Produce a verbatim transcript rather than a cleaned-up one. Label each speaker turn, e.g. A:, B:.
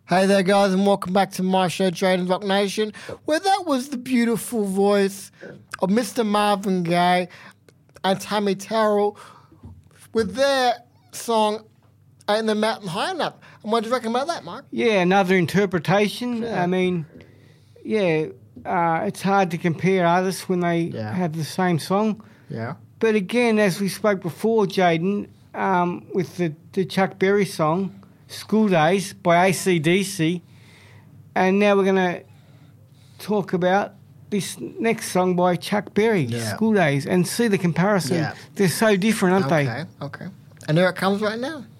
A: Hey there, guys, and welcome back to my show, Jaden Rock Nation, where that was the beautiful voice of Mister Marvin Gaye and Tammy Terrell with their song Ain't the Mountain High Enough. And what do you reckon about that, Mark?
B: Yeah, another interpretation. Yeah. I mean, yeah, uh, it's hard to compare artists when they yeah. have the same song.
A: Yeah.
B: But again, as we spoke before, Jaden, um, with the, the Chuck Berry song, School Days by A C D C, and now we're going to talk about this next song by Chuck Berry, yeah. School Days, and see the comparison. Yeah. They're so different, aren't
A: okay,
B: they?
A: Okay, okay. And there it comes right now.